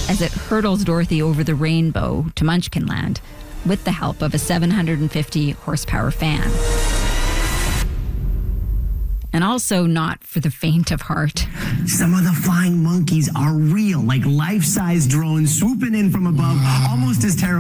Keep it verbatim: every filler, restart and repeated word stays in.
as it hurtles Dorothy over the rainbow to Munchkinland with the help of a seven hundred fifty horsepower fan. And also not for the faint of heart. Some of the flying monkeys are real, like life-size drones swooping in from above, almost as terrifying.